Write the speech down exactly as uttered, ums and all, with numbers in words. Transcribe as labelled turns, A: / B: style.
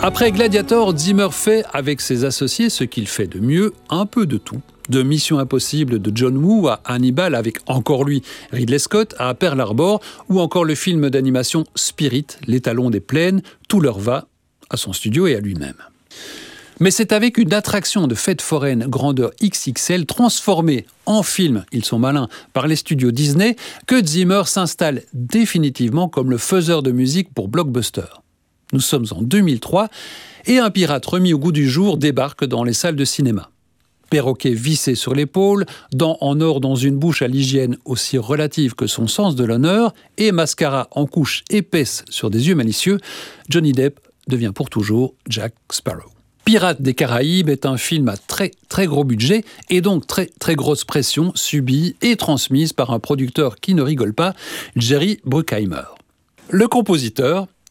A: Après Gladiator, Zimmer fait avec ses associés ce qu'il fait de mieux, un peu de tout. De Mission Impossible de John Woo à Hannibal avec encore lui Ridley Scott à Pearl Harbor ou encore le film d'animation Spirit, l'étalon des plaines, tout leur va à son studio et à lui-même. Mais c'est avec une attraction de fête foraine grandeur X X L transformée en film, ils sont malins, par les studios Disney, que Zimmer s'installe définitivement comme le faiseur de musique pour blockbuster. Nous sommes en deux mille trois et un pirate remis au goût du jour débarque dans les salles de cinéma. Perroquet vissé sur l'épaule, dents en or dans une bouche à l'hygiène aussi relative que son sens de l'honneur et mascara en couche épaisse sur des yeux malicieux, Johnny Depp devient pour toujours Jack Sparrow. Pirates des Caraïbes est un film à très très gros budget et donc très très grosse pression subie et transmise par un producteur qui ne rigole pas, Jerry Bruckheimer. Le compositeur,